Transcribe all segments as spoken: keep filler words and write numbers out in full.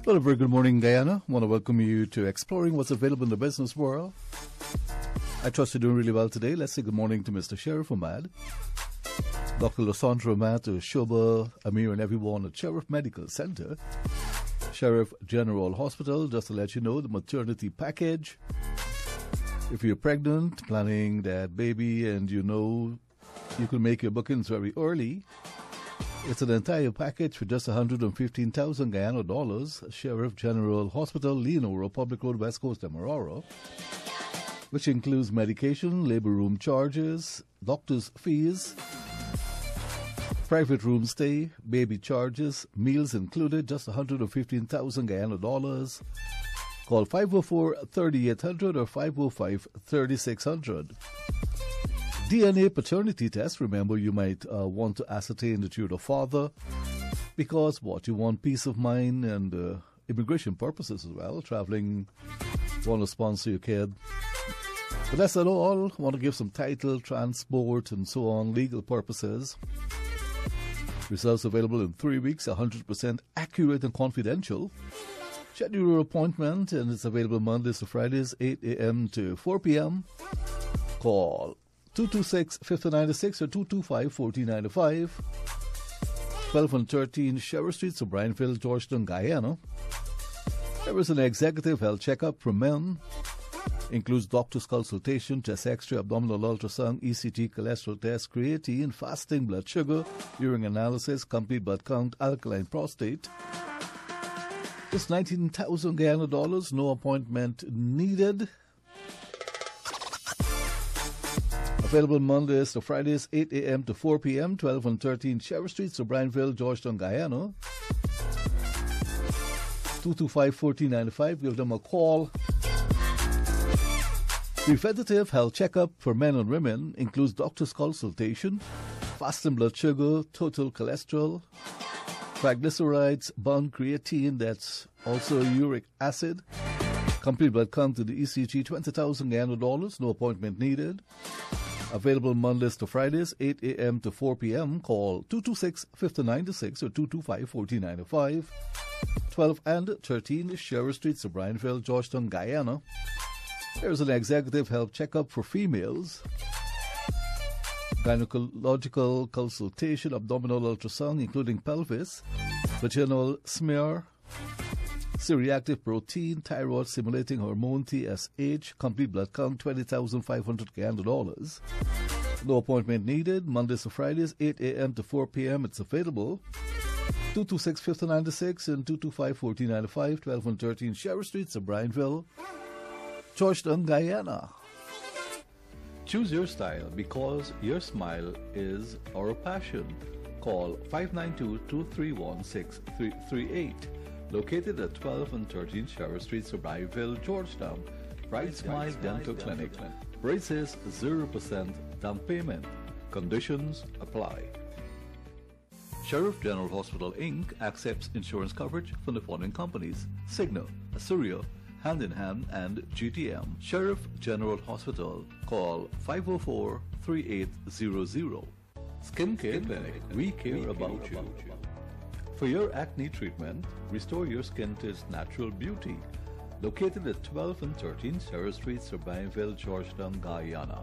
Well, a very good morning, Guyana. I want to welcome you to Exploring What's Available in the Business World. I trust you're doing really well today. Let's say good morning to Mister Sheriff Ahmad, Doctor Losandra Ahmad, to Shoba, Amir, and everyone at Sheriff Medical Center, Sheriff General Hospital. Just to let you know, the maternity package. If you're pregnant, planning that baby, and you know you can make your bookings very early, it's an entire package for just one hundred fifteen thousand Guyana dollars. Sheriff General Hospital, Leonora, Public Road, West Coast, Demerara, which includes medication, labor room charges, doctor's fees, private room stay, baby charges, meals included, just one hundred fifteen thousand Guyana dollars. Call five oh four, thirty-eight hundred or five oh five, thirty-six hundred. D N A paternity test. Remember, you might uh, want to ascertain that you're the father because what? You want peace of mind and uh, immigration purposes as well. Traveling, want to sponsor your kid. But that's not all. Want to give some title, transport, and so on, legal purposes. Results available in three weeks, one hundred percent accurate and confidential. Schedule your appointment, and it's available Mondays to Fridays, eight a.m. to four p.m. Call two two six, five oh nine six or two two five, four oh nine five. twelve and thirteen Sherwood Street, Sobrianville, Georgetown, Guyana. There is an executive health checkup for men. Includes doctor's consultation, chest x-ray, abdominal ultrasound, E C G, cholesterol test, creatine, fasting blood sugar, urine analysis, complete blood count, alkaline prostate. Just nineteen thousand Guyana dollars, no appointment needed. Available Mondays to Fridays, eight a.m. to four p.m., twelve and thirteen Sherwood Street, Sobrianville, Georgetown, Guyana. two two five, four oh nine five, give them a call. Preventative health checkup for men and women includes doctor's consultation, fasting blood sugar, total cholesterol, triglycerides, bound creatine, that's also uric acid, complete blood count to the E C G, twenty thousand Guyana dollars, no appointment needed. Available Mondays to Fridays, eight a.m. to four p.m. Call two two six, five oh nine six or two two five, four oh nine five. twelve and thirteen Sherwood Street, Sobrianville, Georgetown, Guyana. There's an executive health checkup for females. Gynecological consultation, abdominal ultrasound, including pelvis, vaginal smear, C-reactive protein, thyroid stimulating hormone T S H, complete blood count, twenty thousand five hundred Guyana dollars. No appointment needed. Mondays to Fridays, eight a.m. to four p.m. It's available. two two six, five oh nine six and two two five, four oh nine five, twelve and thirteen Sherwood Street, Sobrianville, Georgetown, Guyana. Choose your style because your smile is our passion. Call five nine two, two three one, six three three eight. Located at twelve and thirteen Sherwood Street, Sobrianville, Georgetown. Bright Smile Dental Clinic. Braces zero percent down payment. Conditions apply. Sheriff General Hospital, Incorporated accepts insurance coverage from the following companies: Cigna, Asurio, Hand in Hand, and G T M. Sheriff General Hospital. Call five oh four, three eight zero zero. Skincare Clinic. We care about you. For your acne treatment, restore your skin to its natural beauty. Located at twelve and thirteen Sherwood Street, Sobrianville, Georgetown, Guyana.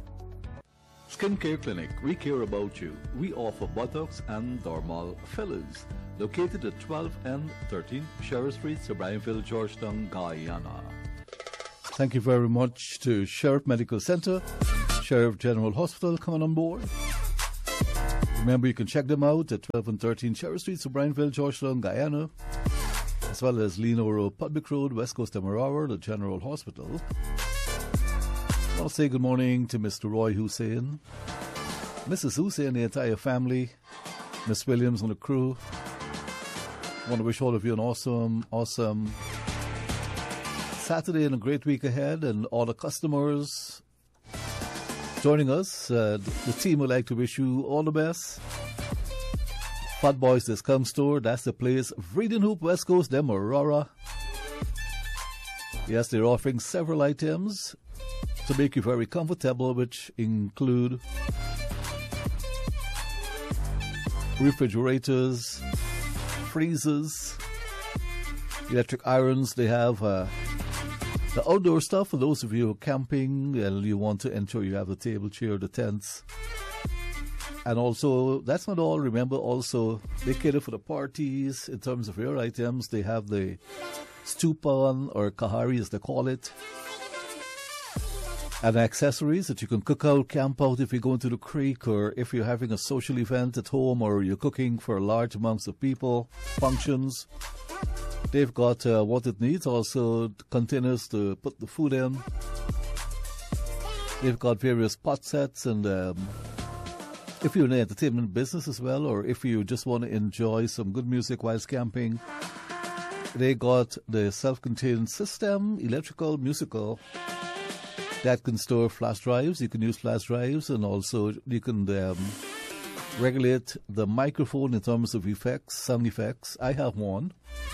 Skincare Clinic. We care about you. We offer Botox and dermal fillers. Located at twelve and thirteen Sherwood Street, Sobrianville, Georgetown, Guyana. Thank you very much to Sheriff Medical Center, Sheriff General Hospital coming on board. Remember, you can check them out at twelve and thirteen Sherwood Street, Sobrianville, Georgetown, Guyana, as well as Leonora Public Road, West Coast, Demerara, the General Hospital. I'll say good morning to Mister Roy Hussein, Missus Hussein, the entire family, Miss Williams and the crew. I want to wish all of you an awesome, awesome Saturday and a great week ahead, and all the customers joining us. Uh, the team would like to wish you all the best. Fat Boys Discount Store, that's the place. Vreeden Hoop, West Coast, Demerara. Yes, they're offering several items to make you very comfortable, which include refrigerators, freezers, electric irons. They have uh, the outdoor stuff for those of you who are camping and you want to ensure you have the table, chair, the tents. And also, that's not all. Remember, also, they cater for the parties. In terms of your items, they have the stupan or kahari, as they call it, and accessories that you can cook out, camp out if you go into the creek, or if you're having a social event at home, or you're cooking for large amounts of people, functions. They've got uh, what it needs, also containers to put the food in. They've got various pot sets, and um, if you're in the entertainment business as well, or if you just want to enjoy some good music whilst camping, they got the self-contained system, electrical, musical, that can store flash drives. You can use flash drives, and also you can um, regulate the microphone in terms of effects, sound effects. I have one,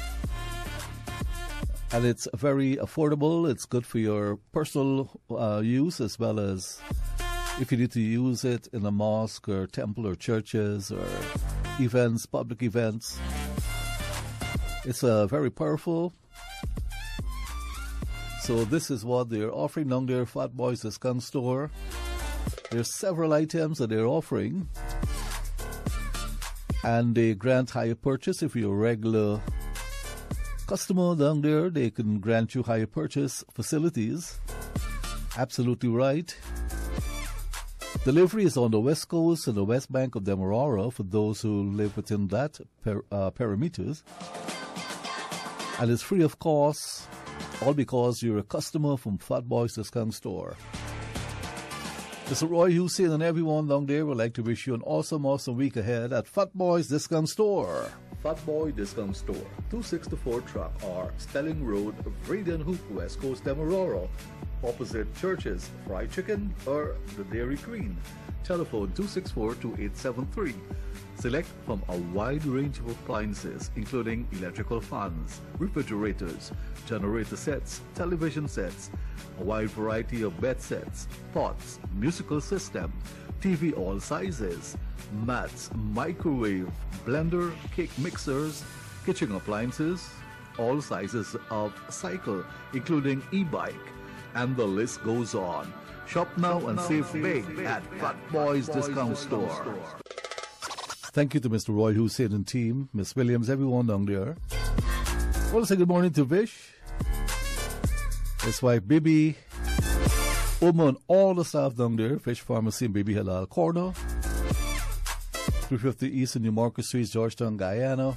and it's very affordable. It's good for your personal uh, use, as well as if you need to use it in a mosque or temple or churches or events, public events. It's uh, very powerful. So this is what they're offering down there, Fat Boys Discount Store. There's several items that they're offering, and they grant higher purchase. If you're a regular customer down there, they can grant you higher purchase facilities. Absolutely right. Delivery is on the west coast and the west bank of Demerara for those who live within that per, uh, parameters. And it's free of cost, all because you're a customer from Fat Boys Discount Store. Mister Roy Hussein and everyone down there would like to wish you an awesome, awesome week ahead at Fat Boys Discount Store. Fat Boy Discount Store, two sixty-four Track R, Stelling Road, Vreden Hoek, West Coast, Demerara. Opposite Churches, Fried Chicken, or the Dairy Queen. Telephone two six four, two eight seven three. Select from a wide range of appliances, including electrical fans, refrigerators, generator sets, television sets, a wide variety of bed sets, pots, musical system, T V all sizes, mats, microwave, blender, cake mixers, kitchen appliances, all sizes of cycle, including e-bike, and the list goes on. Shop now and save big at Fat Boys Discount Store. Thank you to Mister Roy Hussein and team, Miss Williams, everyone down there. I want to say good morning to Vish, his wife Bibi, Oma, and all the staff down there, Fish Pharmacy and Baby Halal Corner, three fifty East and New Market Street, Georgetown, Guyana.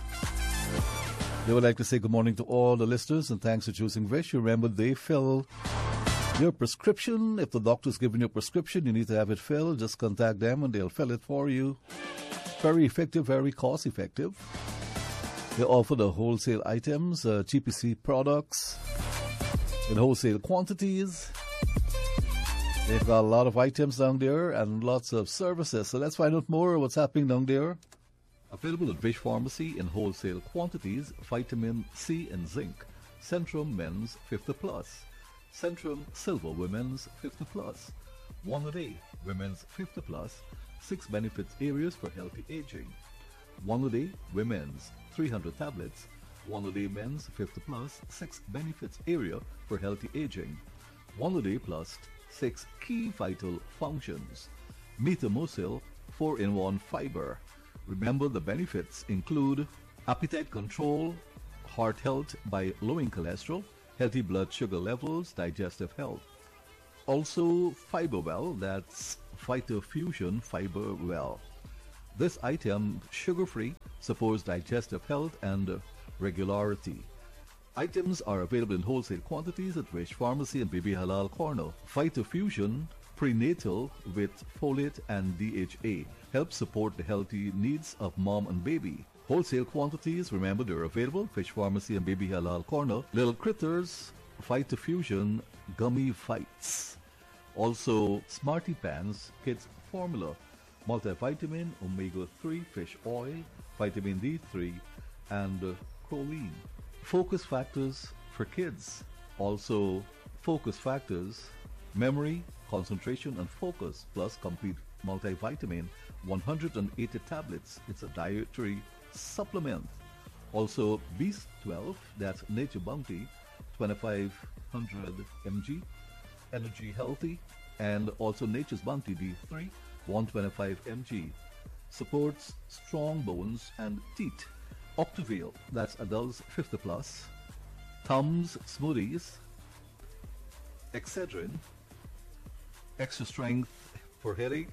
They would like to say good morning to all the listeners and thanks for choosing Vish. Remember, they fill your prescription. If the doctor's given you a prescription, you need to have it filled. Just contact them and they'll fill it for you. Very effective, very cost effective. They offer the wholesale items, uh, G P C products in wholesale quantities. They've got a lot of items down there and lots of services. So let's find out more what's happening down there. Available at Vish Pharmacy in wholesale quantities, vitamin C and zinc. Centrum Men's fifty plus. Centrum Silver Women's fifty plus. One a day Women's fifty plus. Six benefits areas for healthy aging. One a day Women's three hundred tablets. One a day Men's fifty plus. Six benefits area for healthy aging. One a day plus six key vital functions. Metamucil four in one fiber. Remember, the benefits include appetite control, heart health by lowering cholesterol, healthy blood sugar levels, digestive health. Also, FiberWell, that's Phytofusion FiberWell. This item, sugar-free, supports digestive health and regularity. Items are available in wholesale quantities at Vish Pharmacy and Baby Halal Corner. Phytofusion Prenatal with folate and D H A helps support the healthy needs of mom and baby. Wholesale quantities, remember, they're available. Fish Pharmacy and Baby Halal Corner. Little Critters, Phytofusion Gummy Fights. Also, Smarty Pants Kids Formula, multivitamin, omega three fish oil, vitamin D three, and uh, choline. Focus Factors for kids. Also, Focus Factors, memory, concentration, and focus, plus complete multivitamin, one hundred eighty tablets. It's a dietary supplement. Also, Beast twelve, that's Nature Bounty, twenty-five hundred milligrams, Energy Healthy, and also Nature's Bounty D three, one hundred twenty-five milligrams. Supports strong bones and teeth. Octavale, that's adults fifty plus. Tums Smoothies, Excedrin, extra strength for headache,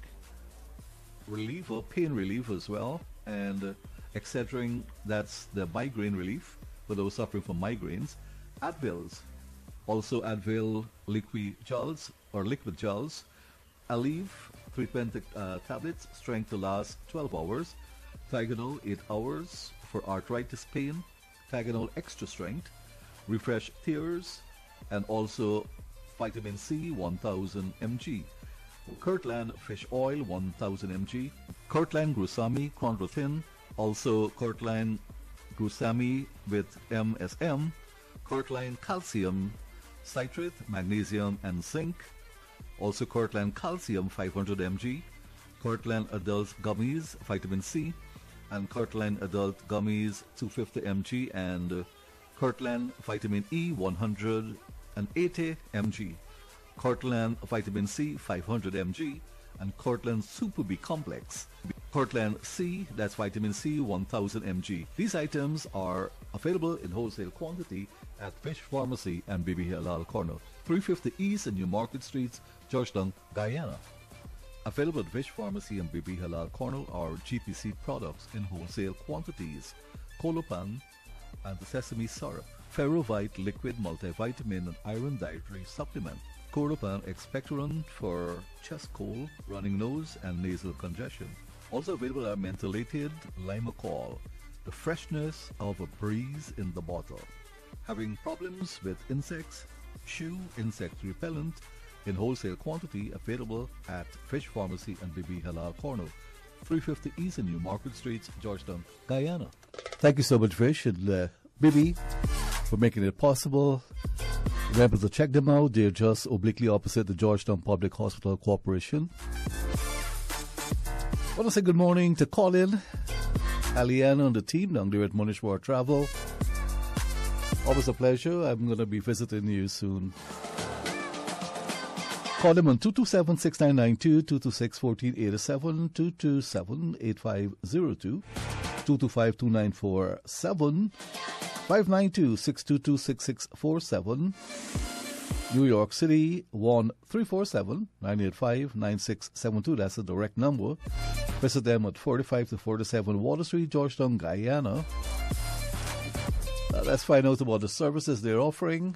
reliever, pain relief as well, and uh, Excedrin, that's the migraine relief for those suffering from migraines. Advils, also Advil liquid gels or liquid gels. Aleve, three hundred twenty uh, tablets, strength to last twelve hours. Tylenol, eight hours for arthritis pain. Tylenol extra strength. Refresh tears, and also vitamin C, one thousand milligrams. Kirtland fish oil, one thousand milligrams. Kirtland Glucami Chondroitin, also Kirtland Glucami with M S M. Kirtland Calcium Citrate, Magnesium and Zinc. Also Kirtland Calcium, five hundred milligrams. Kirtland Adult Gummies, Vitamin C. And Kirtland Adult Gummies, two hundred fifty milligrams. And uh, Kirtland Vitamin E, one hundred eighty milligrams. Kirtland Vitamin C, five hundred milligrams. And Kirtland Super B Complex. Kirtland C, that's Vitamin C, one thousand milligrams. These items are available in wholesale quantity at Fish Pharmacy and B B Halal Corner, three fifty East and New Market Streets, Georgetown, Guyana. Available at Fish Pharmacy and B B Halal Corner are G P C products in wholesale quantities, Colopan and the sesame syrup, Ferrovite liquid multivitamin and iron dietary supplement, Colopan expectorant for chest cold, running nose and nasal congestion. Also available are mentholated Limacol, the freshness of a breeze in the bottle. Having problems with insects? Shoe insect repellent in wholesale quantity, available at Fish Pharmacy and B B Halal Corner, three fifty East and New Market Streets, Georgetown, Guyana. Thank you so much, Fish and uh, B B, for making it possible. Remember to check them out. They're just obliquely opposite the Georgetown Public Hospital Corporation. I want to say good morning to Colin, Aliana and the team down there at Munishwar Travel. Always a pleasure. I'm going to be visiting you soon. Call them on two two seven, six nine nine two, two two six, one four eight seven, two two seven, eight five zero two, two two five, two nine four seven, five nine two, six two two, six six four seven. New York City, one three four seven, nine eight five, nine six seven two. That's the direct number. Visit them at forty-five to forty-seven Water Street, Georgetown, Guyana. Uh, let's find out about the services they're offering.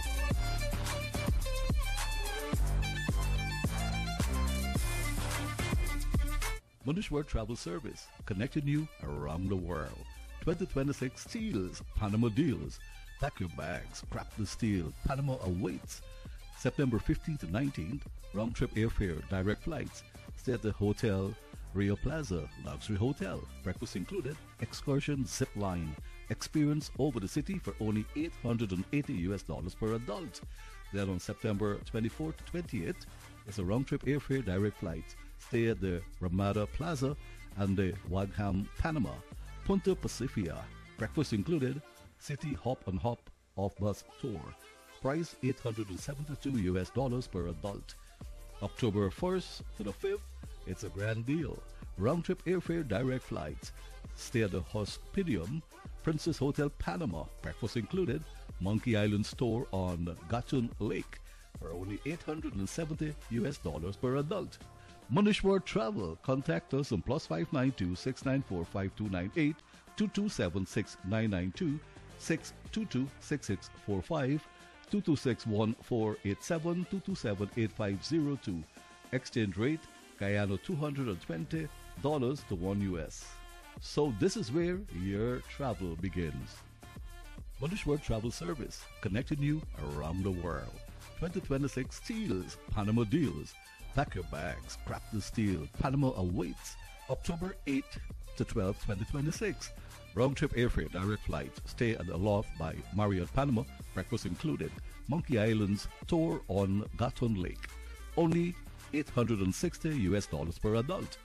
Munishwar Travel Service, connecting you around the world. twenty twenty-six Steels, Panama Deals. Pack your bags, grab the steel. Panama awaits. September fifteenth to nineteenth, round-trip airfare, direct flights. Stay at the Hotel Rio Plaza, luxury hotel. Breakfast included, excursion, zip line. Experience over the city for only eight hundred eighty U S dollars per adult. Then on September twenty-fourth to twentieth, it's a round-trip airfare, direct flights. Stay at the Ramada Plaza and the Wagham, Panama. Punta Pacifica, breakfast included. City Hop and Hop off-bus tour. Price eight hundred seventy-two U S dollars per adult. October first to the fifth, it's a grand deal. Round-trip airfare, direct flights. Stay at the Hospitium, Princess Hotel, Panama. Breakfast included. Monkey Island store on Gatun Lake for only eight hundred seventy U S dollars per adult. Munishwar Travel. Contact us on plus five nine two, six nine four, five two nine eight, two two seven, six nine nine two, six two two, six six four five, two two six, one four eight seven, two two seven, eight five zero two. Exchange rate, Guyana two hundred twenty dollars to one U S. So this is where your travel begins. Munishwar Travel Service, connecting you around the world. twenty twenty-six Steels, Panama Deals. Pack your bags, grab the steel. Panama awaits. October eighth to twelfth, twenty twenty-six. Round-trip airfare, direct flights. Stay at the Loft by Marriott Panama. Breakfast included. Monkey Islands tour on Gatun Lake. Only eight hundred sixty U S dollars per adult.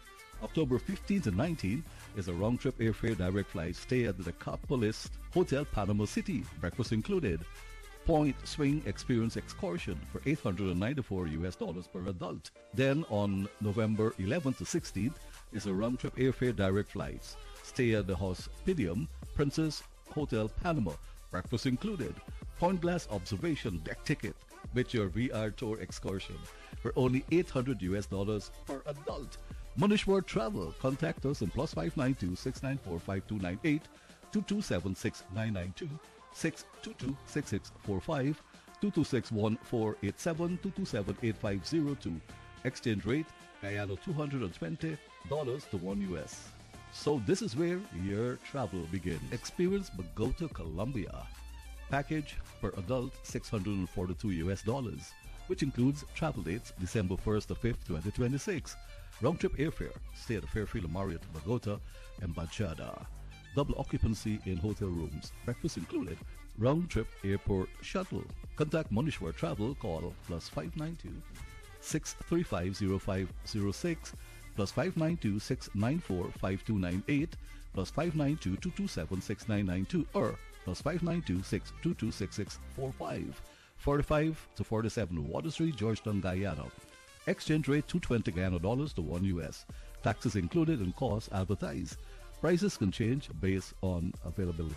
October fifteenth to nineteenth is a round-trip airfare direct flight stay at the Decapolis Hotel Panama City, breakfast included. Point Swing Experience Excursion for eight hundred ninety-four U S dollars per adult. Then on November eleventh to sixteenth is a round-trip airfare direct flights. Stay at the Hospitium Princess Hotel Panama, breakfast included. Point Glass Observation Deck ticket with your V R tour excursion for only eight hundred U S dollars per adult. Monishwar Travel. Contact us on plus five nine two, six nine four, five two nine eight, two two seven, six nine nine two, six two two, six six four five, two two six, one four eight seven, two two seven, eight five zero two. Exchange rate Guyana two hundred twenty dollars to one U S. So this is where your travel begins. Experience Bogota, Colombia. Package per adult six hundred forty-two U S dollars, which includes travel dates December first to fifth, twenty twenty-six. Round-trip airfare. Stay at the Fairfield Marriott, Bogota and Bachada. Double occupancy in hotel rooms. Breakfast included. Round-trip airport shuttle. Contact Monishwar Travel. Call plus five nine two, six three five, zero five zero six, plus five nine two, six nine four, five two nine eight, plus five nine two, two two seven, six nine nine two, or plus five nine two, six two two, six six four five. forty-five to forty-seven Water Street, Georgetown, Guyana. Exchange rate two hundred twenty Guyana dollars to one U S. Taxes included and costs advertised. Prices can change based on availability.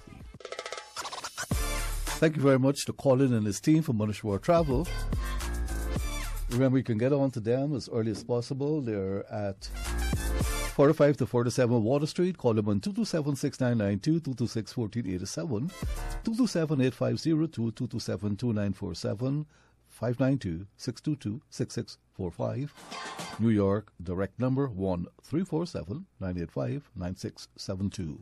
Thank you very much to Colin and his team from Monishwar Travel. Remember, you can get on to them as early as possible. They're at forty-five to forty-seven Water Street. Call them on two two seven, six nine nine two, two two six, one four eight seven, two two seven, eight five zero two, two two seven, two nine four seven, five nine two, six two two, six six four five. New York, direct number one three four seven, nine eight five, nine six seven two.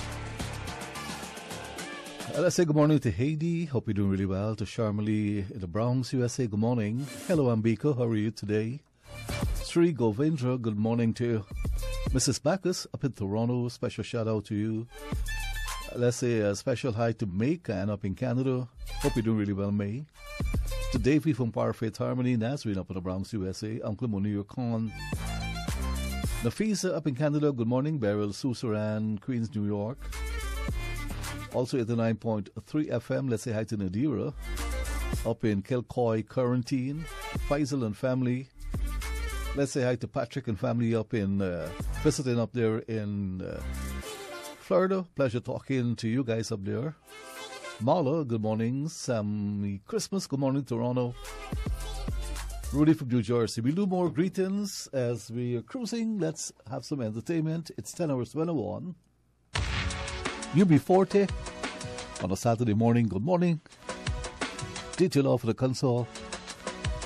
Uh, let's say good morning to Haiti. Hope you're doing really well. To Sharmali in the Bronx, U S A. Good morning. Hello, Ambika. How are you today? Sri Govindra. Good morning to you. Missus Bacchus up in Toronto. Special shout out to you. Uh, let's say a special hi to May and up in Canada. Hope you're doing really well, May. To Davey from Power Faith Harmony. Nazarene up in the Bronx, U S A. Uncle Munir Khan. Nafisa up in Canada. Good morning. Beryl Susaran, Queens, New York. Also eighty-nine point three F M, let's say hi to Nadira, up in Kilcoy, Quarantine. Faisal and family. Let's say hi to Patrick and family up in, uh, visiting up there in uh, Florida. Pleasure talking to you guys up there. Marla, good morning. Sammy Christmas, good morning, Toronto. Rudy from New Jersey. We'll do more greetings as we are cruising. Let's have some entertainment. It's ten hours twenty-one. U B forty on a Saturday morning. Good morning. Detail off the console.